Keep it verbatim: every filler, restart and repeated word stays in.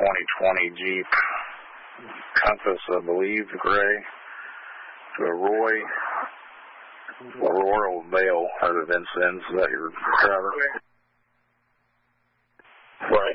twenty twenty Jeep Compass, I believe, gray, to a Roy Aurora Vale out of Vincennes. Is that your driver? Right.